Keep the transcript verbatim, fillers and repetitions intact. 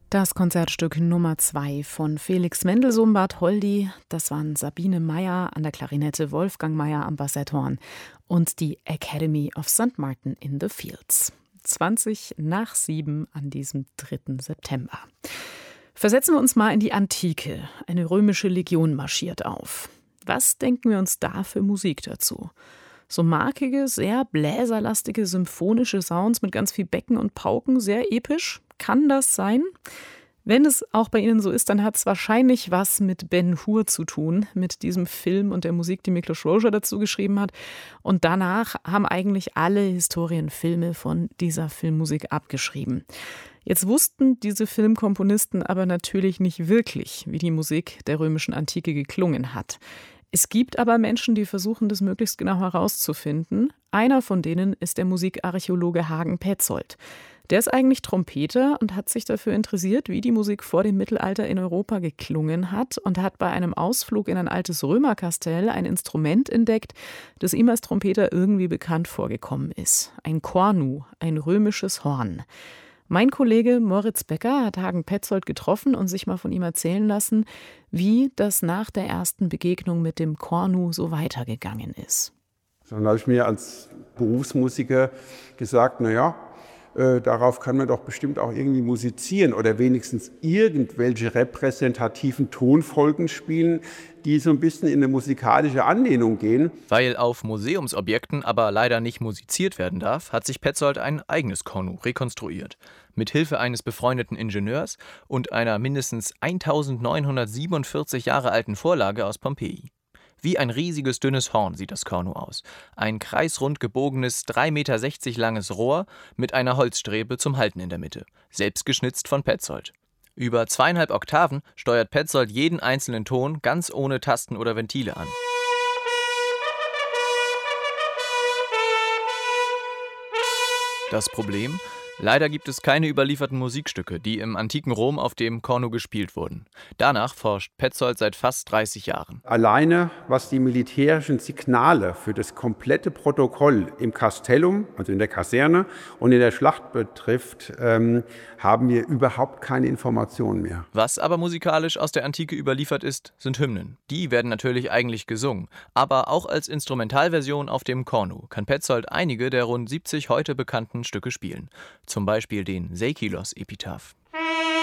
Das Konzertstück Nummer zwei von Felix Mendelssohn Bartholdy, das waren Sabine Meyer an der Klarinette, Wolfgang Meyer am Bassetthorn und die Academy of Sankt Martin in the Fields. zwanzig nach sieben an diesem dritten September. Versetzen wir uns mal in die Antike. Eine römische Legion marschiert auf. Was denken wir uns da für Musik dazu? So markige, sehr bläserlastige, symphonische Sounds mit ganz viel Becken und Pauken, sehr episch. Kann das sein? Wenn es auch bei Ihnen so ist, dann hat es wahrscheinlich was mit Ben-Hur zu tun, mit diesem Film und der Musik, die Miklos Rozsa dazu geschrieben hat. Und danach haben eigentlich alle Historienfilme von dieser Filmmusik abgeschrieben. Jetzt wussten diese Filmkomponisten aber natürlich nicht wirklich, wie die Musik der römischen Antike geklungen hat. Es gibt aber Menschen, die versuchen, das möglichst genau herauszufinden. Einer von denen ist der Musikarchäologe Hagen Petzold. Der ist eigentlich Trompeter und hat sich dafür interessiert, wie die Musik vor dem Mittelalter in Europa geklungen hat und hat bei einem Ausflug in ein altes Römerkastell ein Instrument entdeckt, das ihm als Trompeter irgendwie bekannt vorgekommen ist. Ein Cornu, ein römisches Horn. Mein Kollege Moritz Becker hat Hagen Petzold getroffen und sich mal von ihm erzählen lassen, wie das nach der ersten Begegnung mit dem Cornu so weitergegangen ist. Dann habe ich mir als Berufsmusiker gesagt, naja, Äh, darauf kann man doch bestimmt auch irgendwie musizieren oder wenigstens irgendwelche repräsentativen Tonfolgen spielen, die so ein bisschen in eine musikalische Anlehnung gehen. Weil auf Museumsobjekten aber leider nicht musiziert werden darf, hat sich Petzold ein eigenes Cornu rekonstruiert. Mit Hilfe eines befreundeten Ingenieurs und einer mindestens eintausendneunhundertsiebenundvierzig Jahre alten Vorlage aus Pompeji. Wie ein riesiges, dünnes Horn sieht das Cornu aus. Ein kreisrund gebogenes, drei Meter sechzig langes Rohr mit einer Holzstrebe zum Halten in der Mitte. Selbst geschnitzt von Petzold. Über zweieinhalb Oktaven steuert Petzold jeden einzelnen Ton ganz ohne Tasten oder Ventile an. Das Problem? Leider gibt es keine überlieferten Musikstücke, die im antiken Rom auf dem Cornu gespielt wurden. Danach forscht Petzold seit fast dreißig Jahren. Alleine, was die militärischen Signale für das komplette Protokoll im Castellum, also in der Kaserne und in der Schlacht betrifft, ähm, haben wir überhaupt keine Informationen mehr. Was aber musikalisch aus der Antike überliefert ist, sind Hymnen. Die werden natürlich eigentlich gesungen, aber auch als Instrumentalversion auf dem Cornu kann Petzold einige der rund siebzig heute bekannten Stücke spielen. Zum Beispiel den Seikilos-Epitaph.